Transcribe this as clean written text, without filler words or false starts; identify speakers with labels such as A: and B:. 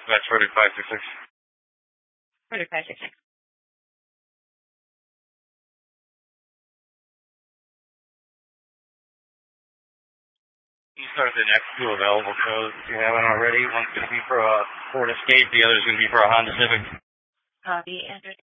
A: That's Frederick 566.
B: Frederick 566.
A: You start the next two available codes. You haven't already. One's going to be for a Ford Escape. The other's going to be for a Honda Civic.
B: Copy. Enter.